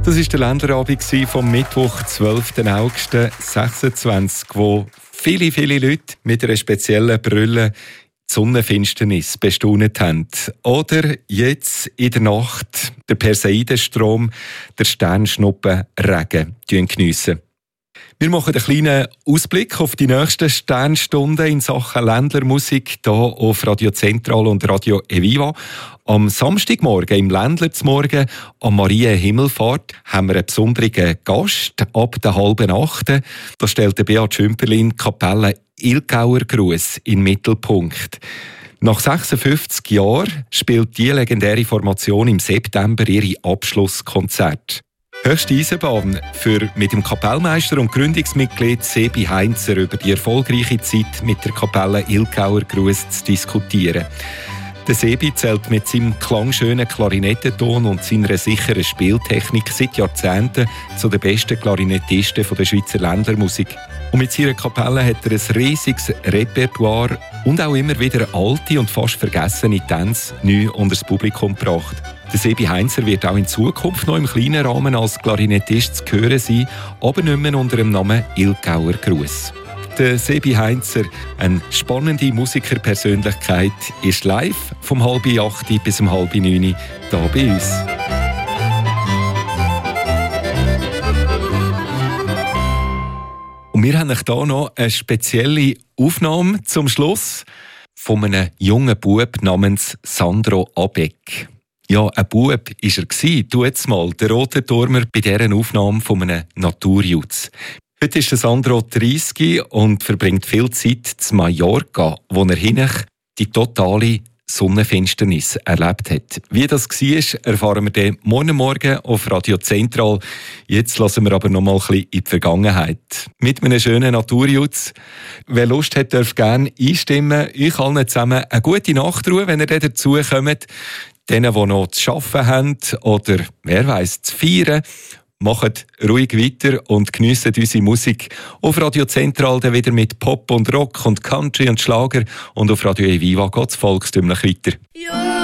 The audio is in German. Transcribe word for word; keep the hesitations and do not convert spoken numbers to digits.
Das war der Länderabend vom Mittwoch, zwölften August sechsundzwanzig, wo viele, viele Leute mit einer speziellen Brille die Sonnenfinsternis bestaunet haben. Oder jetzt in der Nacht der Perseidenstrom, der Sternschnuppenregen geniessen. Wir machen einen kleinen Ausblick auf die nächsten Sternstunden in Sachen Ländlermusik hier auf Radio Zentral und Radio Eviva. Am Samstagmorgen, im Ländlerzmorgen, am Marienhimmelfahrt, haben wir einen besonderen Gast ab der halben Acht. Da stellt Beat Schümperlin die Kapelle Ilgauer Gruß in den Mittelpunkt. Nach sechsundfünfzig Jahren spielt die legendäre Formation im September ihre Abschlusskonzerte. Höchste Eisenbahn für mit dem Kapellmeister und Gründungsmitglied Sebi Heinzer über die erfolgreiche Zeit mit der Kapelle Ilgauer Gruß zu diskutieren. Der Sebi zählt mit seinem klangschönen Klarinettenton und seiner sicheren Spieltechnik seit Jahrzehnten zu den besten Klarinettisten der Schweizer Ländlermusik. Und mit seiner Kapelle hat er ein riesiges Repertoire und auch immer wieder alte und fast vergessene Tänze neu unter das Publikum gebracht. Der Sebi Heinzer wird auch in Zukunft noch im kleinen Rahmen als Klarinettist zu hören sein, aber nicht mehr unter dem Namen Ilgauer Gruß. Der Sebi Heinzer, eine spannende Musikerpersönlichkeit, ist live vom halb acht bis um halb neun hier bei uns. Und wir haben euch hier noch eine spezielle Aufnahme zum Schluss von einem jungen Bub namens Sandro Abeck. Ja, ein Bub war er. Du jetzt mal, der rote Turmer bei dieser Aufnahme von einem Naturjutz. Heute ist Sandro dreißig und verbringt viel Zeit zu Mallorca, wo er hinten die totale Sonnenfinsternis erlebt hat. Wie das war, erfahren wir dann morgen Morgen auf Radio Zentral. Jetzt lassen wir aber noch mal ein bisschen in die Vergangenheit. Mit einem schönen Naturjutz. Wer Lust hat, darf gerne einstimmen. Euch allen zusammen eine gute Nachtruhe, wenn ihr dann dazu kommt. Denen, die noch zu arbeiten haben oder, wer weiss, zu feiern, macht ruhig weiter und geniessen unsere Musik. Auf Radio Zentral dann wieder mit Pop und Rock und Country und Schlager und auf Radio Eviva geht es volkstümlich weiter. Ja.